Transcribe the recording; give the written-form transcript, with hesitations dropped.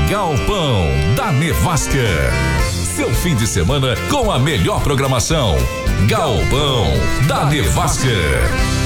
Galpão da Nevasca. Seu fim de semana com a melhor programação. Galpão da Nevasca.